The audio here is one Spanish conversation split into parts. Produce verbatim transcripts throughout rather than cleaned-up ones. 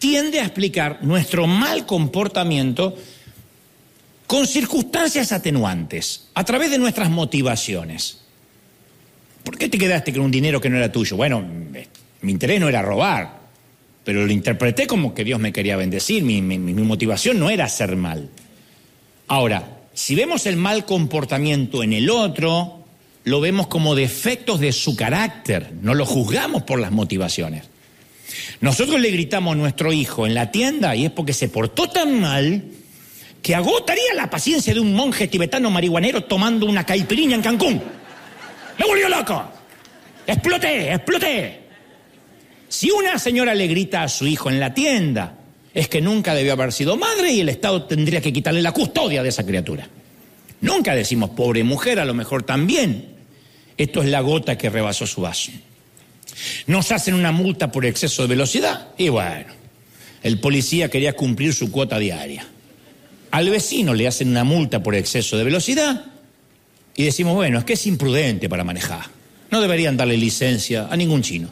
tiende a explicar nuestro mal comportamiento con circunstancias atenuantes, a través de nuestras motivaciones. ¿Por qué te quedaste con un dinero que no era tuyo? Bueno, mi interés no era robar, pero lo interpreté como que Dios me quería bendecir, mi, mi, mi motivación no era hacer mal. Ahora, si vemos el mal comportamiento en el otro, lo vemos como defectos de su carácter, no lo juzgamos por las motivaciones. Nosotros le gritamos a nuestro hijo en la tienda y es porque se portó tan mal que agotaría la paciencia de un monje tibetano marihuanero tomando una caipirinha en Cancún. ¡Me volvió loco! ¡Exploté, exploté! Si una señora le grita a su hijo en la tienda, es que nunca debió haber sido madre y el Estado tendría que quitarle la custodia de esa criatura. Nunca decimos pobre mujer, a lo mejor también. Esto es la gota que rebasó su vaso. Nos hacen una multa por exceso de velocidad y bueno, el policía quería cumplir su cuota diaria. Al vecino le hacen una multa por exceso de velocidad y decimos, bueno, es que es imprudente para manejar. No deberían darle licencia a ningún chino.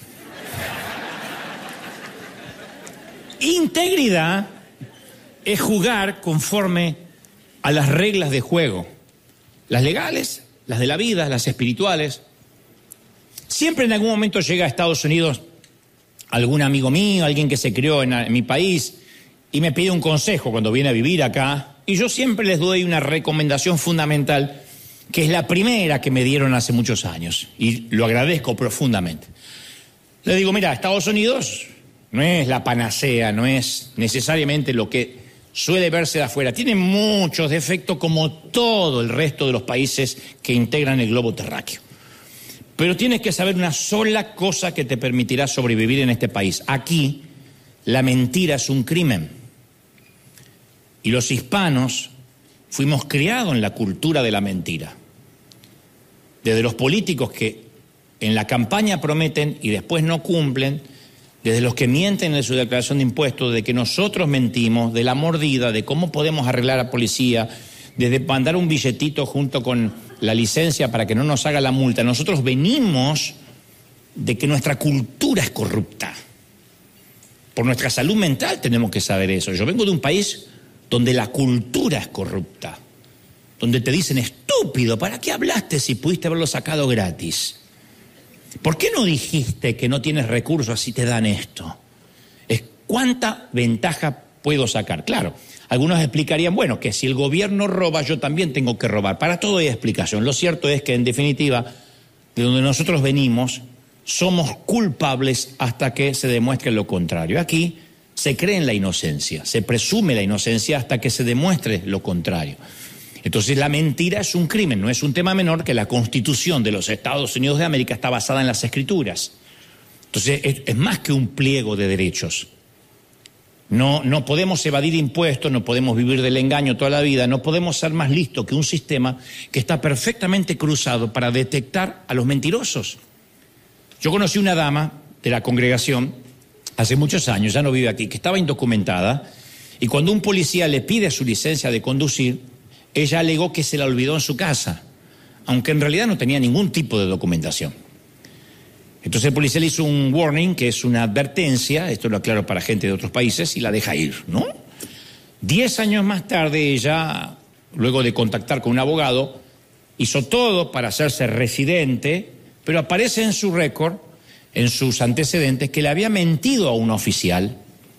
Integridad es jugar conforme a las reglas de juego, las legales, las de la vida, las espirituales. Siempre en algún momento llega a Estados Unidos algún amigo mío, alguien que se crió en, en mi país y me pide un consejo cuando viene a vivir acá, y yo siempre les doy una recomendación fundamental que es la primera que me dieron hace muchos años y lo agradezco profundamente. Le digo, mira, Estados Unidos no es la panacea, no es necesariamente lo que suele verse de afuera. Tiene muchos defectos como todo el resto de los países que integran el globo terráqueo. Pero tienes que saber una sola cosa que te permitirá sobrevivir en este país. Aquí, la mentira es un crimen. Y los hispanos fuimos criados en la cultura de la mentira. Desde los políticos que en la campaña prometen y después no cumplen, desde los que mienten en su declaración de impuestos, de que nosotros mentimos, de la mordida, de cómo podemos arreglar a la policía, desde mandar un billetito junto con la licencia para que no nos haga la multa. Nosotros venimos de que nuestra cultura es corrupta. Por nuestra salud mental tenemos que saber eso. Yo vengo de un país donde la cultura es corrupta, donde te dicen, estúpido, ¿para qué hablaste si pudiste haberlo sacado gratis? ¿Por qué no dijiste que no tienes recursos así te dan esto? Es cuánta ventaja puedo sacar. Claro, algunos explicarían, bueno, que si el gobierno roba, yo también tengo que robar. Para todo hay explicación. Lo cierto es que, en definitiva, de donde nosotros venimos, somos culpables hasta que se demuestre lo contrario. Aquí se cree en la inocencia, se presume la inocencia hasta que se demuestre lo contrario. Entonces la mentira es un crimen, no es un tema menor que la Constitución de los Estados Unidos de América está basada en las Escrituras. Entonces es, es más que un pliego de derechos. No, no podemos evadir impuestos, no podemos vivir del engaño toda la vida, no podemos ser más listos que un sistema que está perfectamente cruzado para detectar a los mentirosos. Yo conocí una dama de la congregación hace muchos años, ya no vive aquí, que estaba indocumentada y cuando un policía le pide su licencia de conducir, ella alegó que se la olvidó en su casa, aunque en realidad no tenía ningún tipo de documentación. Entonces el policía le hizo un warning, que es una advertencia, esto lo aclaro para gente de otros países, y la deja ir, ¿no? Diez años más tarde ella, luego de contactar con un abogado, hizo todo para hacerse residente, pero aparece en su récord, en sus antecedentes, que le había mentido a un oficial.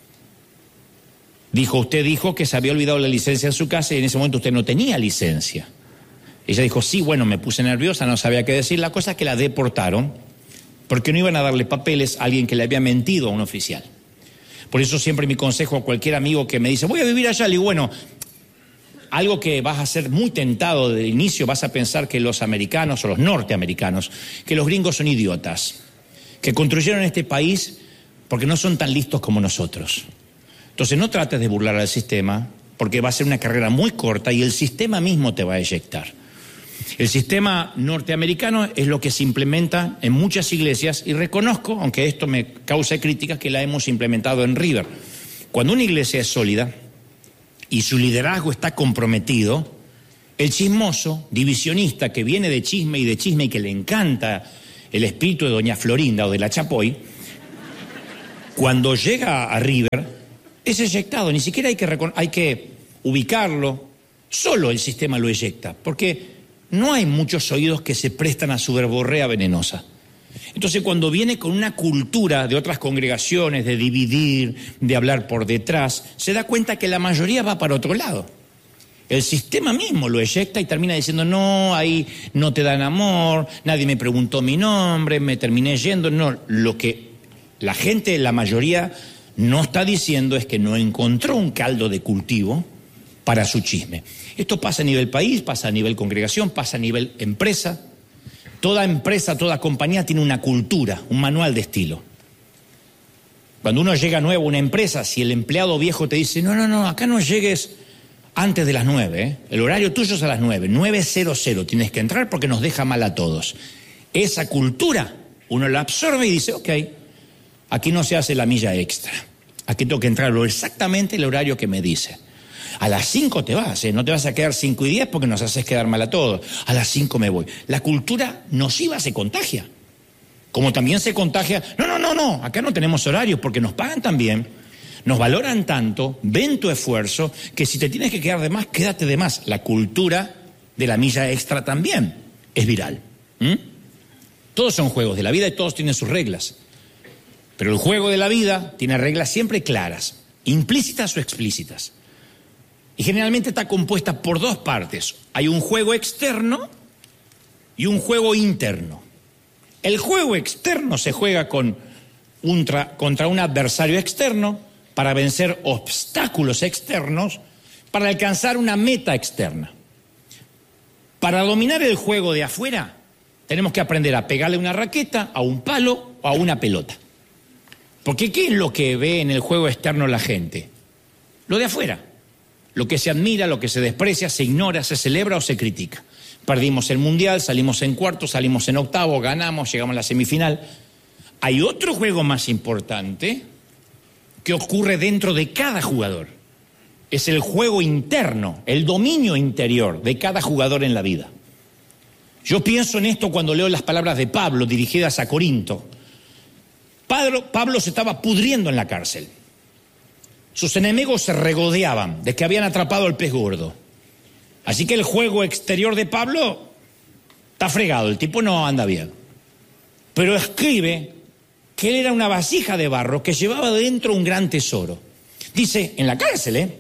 Dijo, usted dijo que se había olvidado la licencia en su casa y en ese momento usted no tenía licencia. Ella dijo, sí, bueno, me puse nerviosa, no sabía qué decir. La cosa es que la deportaron porque no iban a darle papeles a alguien que le había mentido a un oficial. Por eso siempre mi consejo a cualquier amigo que me dice, voy a vivir allá, le digo, bueno, algo que vas a ser muy tentado de inicio, vas a pensar que los americanos o los norteamericanos, que los gringos son idiotas, que construyeron este país porque no son tan listos como nosotros. Entonces no trates de burlar al sistema, porque va a ser una carrera muy corta y el sistema mismo te va a eyectar. El sistema norteamericano es lo que se implementa en muchas iglesias y reconozco, aunque esto me causa críticas, que la hemos implementado en River. Cuando una iglesia es sólida y su liderazgo está comprometido, el chismoso, divisionista, que viene de chisme y de chisme y que le encanta el espíritu de doña Florinda o de la Chapoy, Cuando llega a River, es eyectado, ni siquiera hay que, hay que ubicarlo, solo el sistema lo eyecta, porque no hay muchos oídos que se prestan a su verborrea venenosa. Entonces, cuando viene con una cultura de otras congregaciones, de dividir, de hablar por detrás, se da cuenta que la mayoría va para otro lado. El sistema mismo lo eyecta y termina diciendo, no, ahí no te dan amor, nadie me preguntó mi nombre, me terminé yendo. No, lo que la gente, la mayoría, no está diciendo es que no encontró un caldo de cultivo para su chisme. Esto pasa a nivel país, pasa a nivel congregación, pasa a nivel empresa. Toda empresa, toda compañía tiene una cultura, un manual de estilo. Cuando uno llega nuevo a una empresa, si el empleado viejo te dice, no, no, no, acá no llegues antes de las nueve, ¿eh? El horario tuyo es a las nueve, nueve cero cero, tienes que entrar porque nos deja mal a todos. Esa cultura uno la absorbe y dice, ok, aquí no se hace la milla extra, aquí tengo que entrar exactamente el horario que me dice. A las cinco te vas, ¿eh? No te vas a quedar cinco y diez porque nos haces quedar mal a todos. A las cinco me voy. La cultura nociva se contagia. Como también se contagia, no, no, no, no, acá no tenemos horarios porque nos pagan tan bien, nos valoran tanto, ven tu esfuerzo, que si te tienes que quedar de más, quédate de más. La cultura de la milla extra también es viral. ¿Mm? Todos son juegos de la vida y todos tienen sus reglas. Pero el juego de la vida tiene reglas siempre claras, implícitas o explícitas. Y generalmente está compuesta por dos partes. Hay un juego externo y un juego interno. El juego externo se juega con un tra- contra un adversario externo para vencer obstáculos externos, para alcanzar una meta externa. Para dominar el juego de afuera, tenemos que aprender a pegarle una raqueta, a un palo o a una pelota. Porque ¿qué es lo que ve en el juego externo la gente? Lo de afuera. Lo que se admira, lo que se desprecia, se ignora, se celebra o se critica. Perdimos el mundial, salimos en cuartos, salimos en octavo, ganamos, llegamos a la semifinal. Hay otro juego más importante que ocurre dentro de cada jugador. Es el juego interno, el dominio interior de cada jugador en la vida. Yo pienso en esto cuando leo las palabras de Pablo dirigidas a Corinto. Pablo, Pablo se estaba pudriendo en la cárcel. Sus enemigos se regodeaban de que habían atrapado al pez gordo. Así que el juego exterior de Pablo está fregado, el tipo no anda bien. Pero escribe que él era una vasija de barro que llevaba dentro un gran tesoro. Dice, en la cárcel, ¿eh?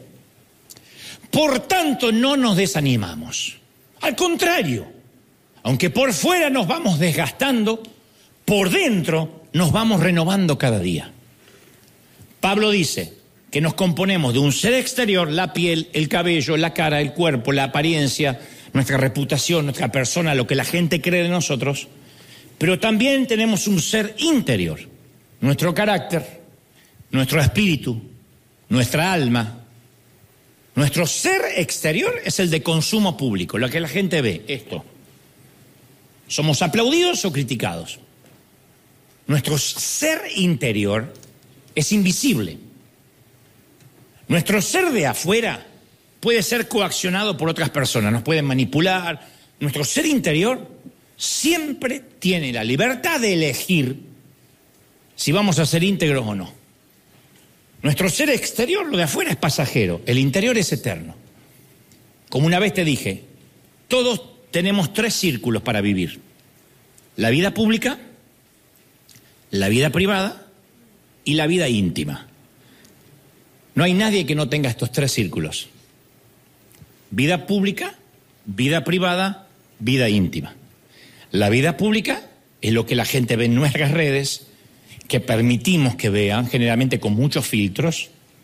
Por tanto, no nos desanimamos. Al contrario, aunque por fuera nos vamos desgastando, por dentro nos vamos renovando cada día. Pablo dice que nos componemos de un ser exterior, la piel, el cabello, la cara, el cuerpo, la apariencia, nuestra reputación, nuestra persona, lo que la gente cree de nosotros, pero también tenemos un ser interior, nuestro carácter, nuestro espíritu, nuestra alma. Nuestro ser exterior es el de consumo público, lo que la gente ve, esto. Somos aplaudidos o criticados. Nuestro ser interior es invisible. Nuestro ser de afuera puede ser coaccionado por otras personas, nos pueden manipular. Nuestro ser interior siempre tiene la libertad de elegir si vamos a ser íntegros o no. Nuestro ser exterior, lo de afuera, es pasajero, el interior es eterno. Como una vez te dije, todos tenemos tres círculos para vivir: la vida pública, la vida privada y la vida íntima. No hay nadie que no tenga estos tres círculos: vida pública, vida privada, vida íntima. La vida pública es lo que la gente ve en nuestras redes, que permitimos que vean, generalmente con muchos filtros.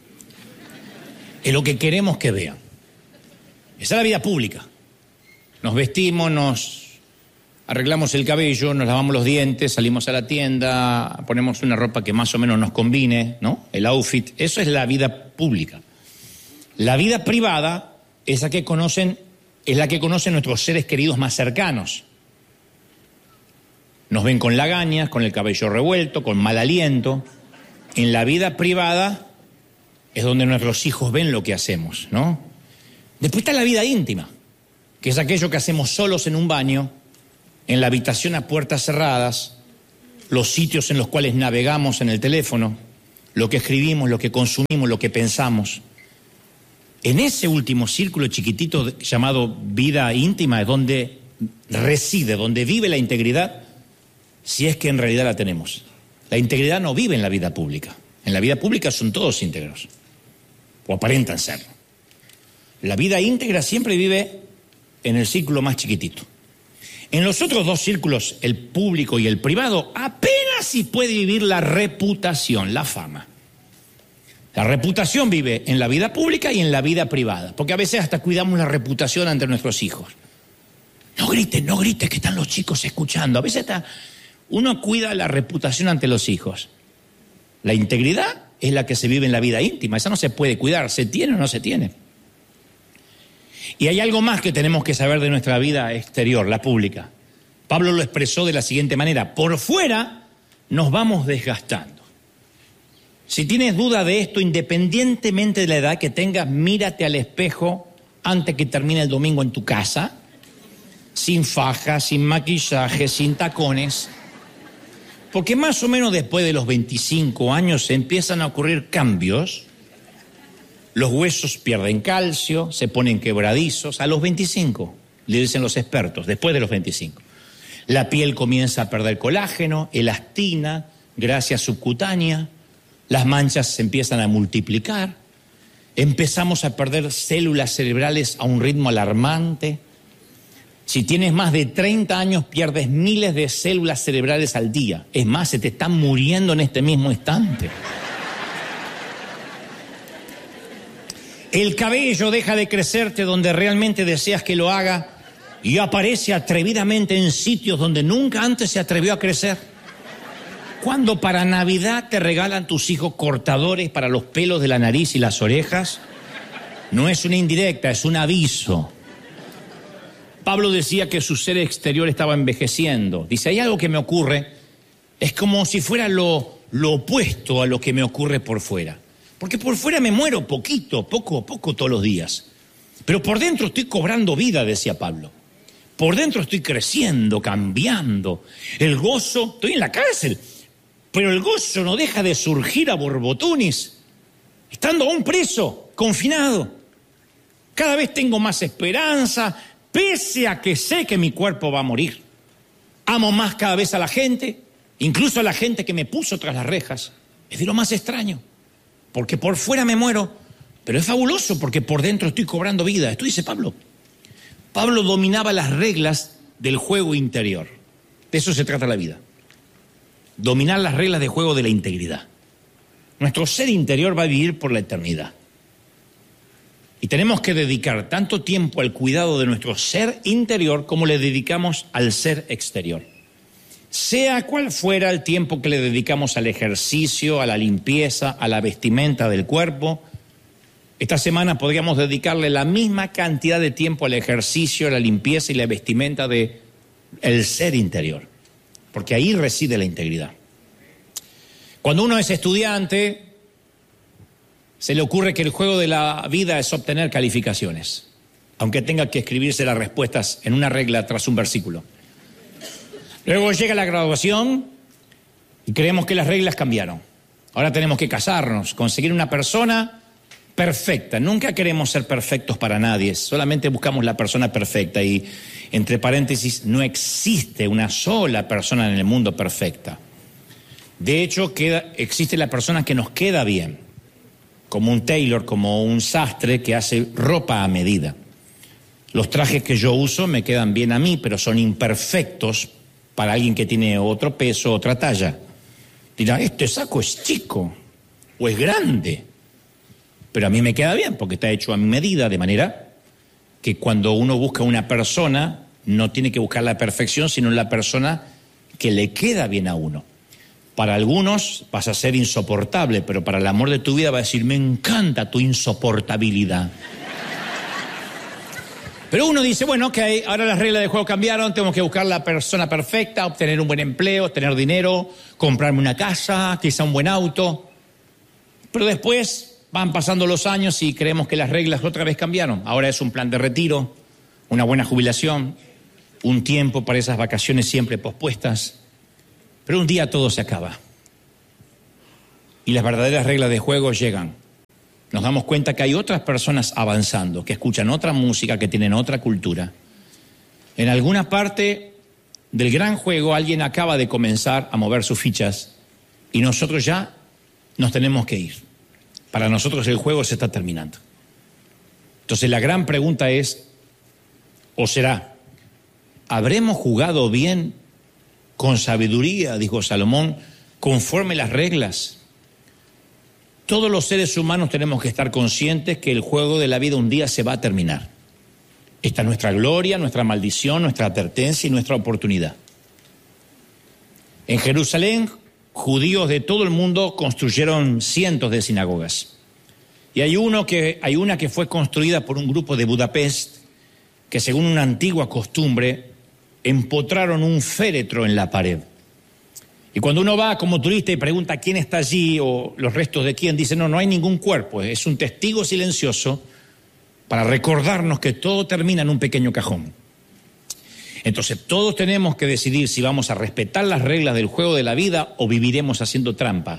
Es lo que queremos que vean. Esa es la vida pública. Nos vestimos, nos arreglamos el cabello, nos lavamos los dientes, salimos a la tienda, ponemos una ropa que más o menos nos combine, ¿no? El outfit, eso es la vida pública. La vida privada es la que conocen, es la que conocen nuestros seres queridos más cercanos. Nos ven con lagañas, con el cabello revuelto, con mal aliento. En la vida privada es donde nuestros hijos ven lo que hacemos, ¿no? Después está la vida íntima, que es aquello que hacemos solos en un baño, en la habitación a puertas cerradas, los sitios en los cuales navegamos en el teléfono, lo que escribimos, lo que consumimos, lo que pensamos. En ese último círculo chiquitito llamado vida íntima es donde reside, donde vive la integridad, si es que en realidad la tenemos. La integridad no vive en la vida pública. En la vida pública son todos íntegros, o aparentan serlo. La vida íntegra siempre vive en el círculo más chiquitito. En los otros dos círculos, el público y el privado, apenas si puede vivir la reputación, la fama. La reputación vive en la vida pública y en la vida privada, porque a veces hasta cuidamos la reputación ante nuestros hijos. No grites, no grites, que están los chicos escuchando. A veces hasta uno cuida la reputación ante los hijos. La integridad es la que se vive en la vida íntima, esa no se puede cuidar, ¿se tiene o no se tiene? Y hay algo más que tenemos que saber de nuestra vida exterior, la pública. Pablo lo expresó de la siguiente manera: por fuera nos vamos desgastando. Si tienes duda de esto, independientemente de la edad que tengas, mírate al espejo antes que termine el domingo en tu casa, sin faja, sin maquillaje, sin tacones. Porque más o menos después de los veinticinco años se empiezan a ocurrir cambios. Los huesos pierden calcio, se ponen quebradizos. A los veinticinco, le dicen los expertos, después de los veinticinco. La piel comienza a perder colágeno, elastina, grasa subcutánea. Las manchas se empiezan a multiplicar. Empezamos a perder células cerebrales a un ritmo alarmante. Si tienes más de treinta años, pierdes miles de células cerebrales al día. Es más, se te están muriendo en este mismo instante. El cabello deja de crecerte donde realmente deseas que lo haga y aparece atrevidamente en sitios donde nunca antes se atrevió a crecer. Cuando para Navidad te regalan tus hijos cortadores para los pelos de la nariz y las orejas, no es una indirecta, es un aviso. Pablo decía que su ser exterior estaba envejeciendo. Dice, hay algo que me ocurre, es como si fuera lo, lo opuesto a lo que me ocurre por fuera. Porque por fuera me muero poquito, poco a poco todos los días. Pero por dentro estoy cobrando vida, decía Pablo. Por dentro estoy creciendo, cambiando. El gozo, estoy en la cárcel, pero el gozo no deja de surgir a borbotones, estando aún preso, confinado. Cada vez tengo más esperanza, pese a que sé que mi cuerpo va a morir. Amo más cada vez a la gente, incluso a la gente que me puso tras las rejas. Es de lo más extraño. Porque por fuera me muero, pero es fabuloso porque por dentro estoy cobrando vida. Esto dice Pablo. Pablo dominaba las reglas del juego interior. De eso se trata la vida. Dominar las reglas de juego de la integridad. Nuestro ser interior va a vivir por la eternidad. Y tenemos que dedicar tanto tiempo al cuidado de nuestro ser interior como le dedicamos al ser exterior. Sea cual fuera el tiempo que le dedicamos al ejercicio, a la limpieza, a la vestimenta del cuerpo, esta semana podríamos dedicarle la misma cantidad de tiempo al ejercicio, a la limpieza y la vestimenta del ser interior, porque ahí reside la integridad. Cuando uno es estudiante, se le ocurre que el juego de la vida es obtener calificaciones, aunque tenga que escribirse las respuestas en una regla tras un versículo. Luego llega la graduación y creemos que las reglas cambiaron. Ahora tenemos que casarnos, conseguir una persona perfecta. Nunca queremos ser perfectos para nadie, solamente buscamos la persona perfecta. Y, entre paréntesis, no existe una sola persona en el mundo perfecta. De hecho, queda, existe la persona que nos queda bien, como un tailor, como un sastre que hace ropa a medida. Los trajes que yo uso me quedan bien a mí, pero son imperfectos para alguien que tiene otro peso, otra talla. Dirá, este saco es chico o es grande, pero a mí me queda bien porque está hecho a mi medida, de manera que cuando uno busca una persona, no tiene que buscar la perfección, sino la persona que le queda bien a uno. Para algunos vas a ser insoportable, pero para el amor de tu vida va a decir, me encanta tu insoportabilidad. Pero uno dice, bueno, ok, ahora las reglas del juego cambiaron, tenemos que buscar la persona perfecta, obtener un buen empleo, tener dinero, comprarme una casa, quizá un buen auto. Pero después van pasando los años y creemos que las reglas otra vez cambiaron. Ahora es un plan de retiro, una buena jubilación, un tiempo para esas vacaciones siempre pospuestas. Pero un día todo se acaba. y las verdaderas reglas de juego llegan, nos damos cuenta que hay otras personas avanzando, que escuchan otra música, que tienen otra cultura. En alguna parte del gran juego alguien acaba de comenzar a mover sus fichas y nosotros ya nos tenemos que ir. Para nosotros el juego se está terminando. Entonces la gran pregunta es, ¿o será? ¿Habremos jugado bien, con sabiduría, dijo Salomón, conforme las reglas? Todos los seres humanos tenemos que estar conscientes que el juego de la vida un día se va a terminar. Esta es nuestra gloria, nuestra maldición, nuestra advertencia y nuestra oportunidad. En Jerusalén, judíos de todo el mundo construyeron cientos de sinagogas. Y hay, uno que, hay una que fue construida por un grupo de Budapest que, según una antigua costumbre, empotraron un féretro en la pared. Y cuando uno va como turista y pregunta quién está allí o los restos de quién, dice no, no hay ningún cuerpo, es un testigo silencioso para recordarnos que todo termina en un pequeño cajón. Entonces todos tenemos que decidir si vamos a respetar las reglas del juego de la vida o viviremos haciendo trampa.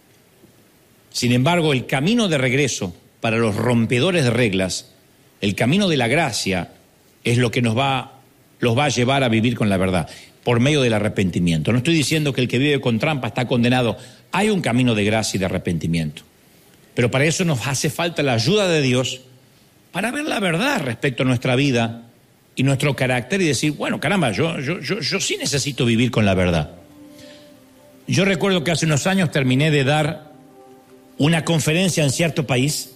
Sin embargo, el camino de regreso para los rompedores de reglas, el camino de la gracia, es lo que nos va, los va a llevar a vivir con la verdad, por medio del arrepentimiento. No estoy diciendo que el que vive con trampa está condenado. Hay un camino de gracia y de arrepentimiento. Pero para eso nos hace falta la ayuda de Dios para ver la verdad respecto a nuestra vida y nuestro carácter y decir, bueno, caramba, yo, yo, yo, yo sí necesito vivir con la verdad. Yo recuerdo que hace unos años terminé de dar una conferencia en cierto país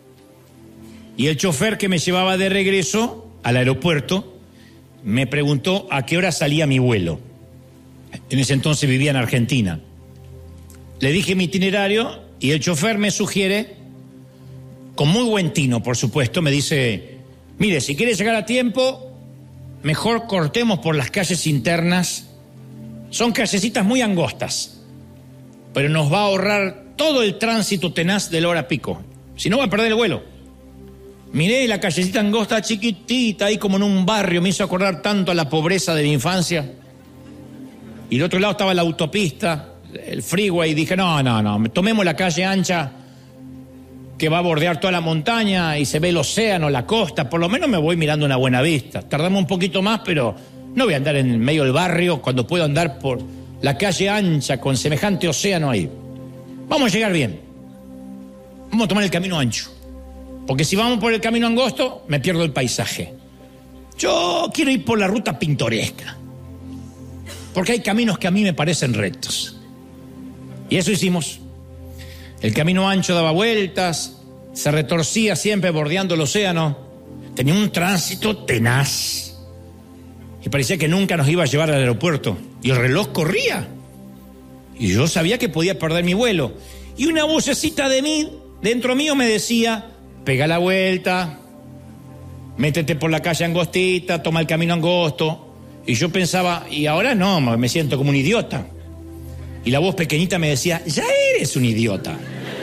y el chofer que me llevaba de regreso al aeropuerto me preguntó a qué hora salía mi vuelo. En ese entonces vivía en Argentina. Le dije mi itinerario y el chofer me sugiere, con muy buen tino, por supuesto, me dice, mire, si quiere llegar a tiempo, mejor cortemos por las calles internas. Son callecitas muy angostas, pero nos va a ahorrar todo el tránsito tenaz de la hora pico. Si no, va a perder el vuelo. Miré la callecita angosta chiquitita, ahí como en un barrio, me hizo acordar tanto a la pobreza de mi infancia. Y del otro lado estaba la autopista, el freeway, y dije, no, no, no, tomemos la calle ancha que va a bordear toda la montaña y se ve el océano, la costa, por lo menos me voy mirando una buena vista. Tardamos un poquito más, pero no voy a andar en el medio del barrio cuando puedo andar por la calle ancha con semejante océano ahí. Vamos a llegar bien. Vamos a tomar el camino ancho. Porque si vamos por el camino angosto, me pierdo el paisaje. Yo quiero ir por la ruta pintoresca. Porque hay caminos que a mí me parecen rectos. Y eso hicimos. El camino ancho daba vueltas, se retorcía siempre bordeando el océano. Tenía un tránsito tenaz. Y parecía que nunca nos iba a llevar al aeropuerto. Y el reloj corría. Y yo sabía que podía perder mi vuelo. Y una vocecita de mí, dentro mío, me decía, pega la vuelta, métete por la calle angostita, toma el camino angosto. Y yo pensaba, y ahora no, me siento como un idiota. Y la voz pequeñita me decía, ya eres un idiota.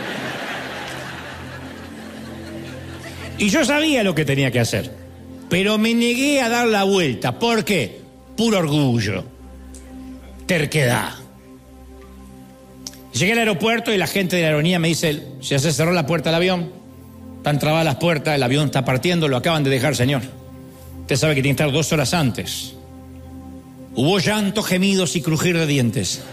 Y yo sabía lo que tenía que hacer, pero me negué a dar la vuelta. ¿Por qué? Puro orgullo, terquedad. Llegué al aeropuerto y la gente de la aerolínea me dice, ya se cerró la puerta del avión, están trabadas las puertas, el avión está partiendo, lo acaban de dejar, señor. Usted sabe que tiene que estar dos horas antes. Hubo llanto, gemidos y crujir de dientes.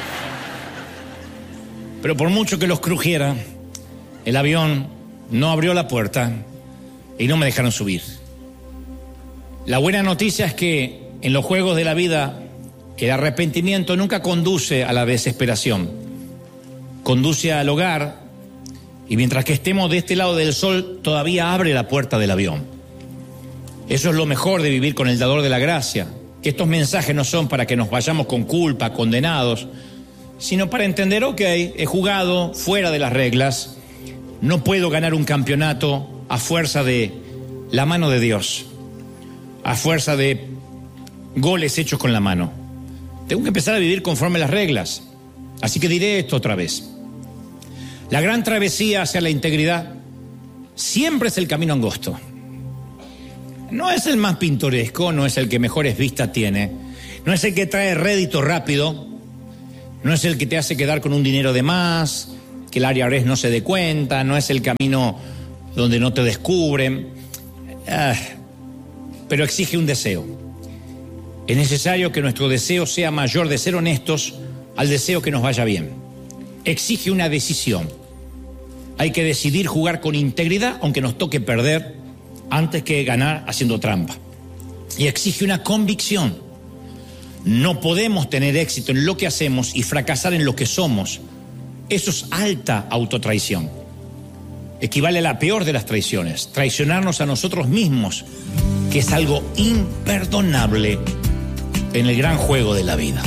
Pero por mucho que los crujiera, el avión no abrió la puerta y no me dejaron subir. La buena noticia es que en los juegos de la vida, el arrepentimiento nunca conduce a la desesperación, conduce al hogar, y mientras que estemos de este lado del sol, todavía abre la puerta del avión. Eso es lo mejor de vivir con el dador de la gracia, que estos mensajes no son para que nos vayamos con culpa, condenados, sino para entender, ok, he jugado fuera de las reglas, no puedo ganar un campeonato a fuerza de la mano de Dios, a fuerza de goles hechos con la mano. Tengo que empezar a vivir conforme a las reglas. Así que diré esto otra vez. La gran travesía hacia la integridad siempre es el camino angosto. No es el más pintoresco, no es el que mejores vistas tiene, no es el que trae rédito rápido, no es el que te hace quedar con un dinero de más, que el I R S no se dé cuenta, no es el camino donde no te descubren, ah, pero exige un deseo. Es necesario que nuestro deseo sea mayor de ser honestos al deseo que nos vaya bien. Exige una decisión. Hay que decidir jugar con integridad, aunque nos toque perder, antes que ganar haciendo trampa. Y exige una convicción. No podemos tener éxito en lo que hacemos y fracasar en lo que somos. Eso es alta autotraición. Equivale a la peor de las traiciones, traicionarnos a nosotros mismos, que es algo imperdonable en el gran juego de la vida.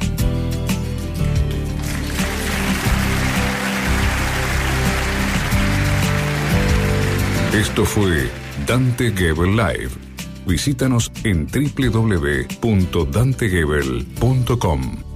Esto fue Dante Gebel Live. Visítanos en doble u doble u doble u punto dante gebel punto com.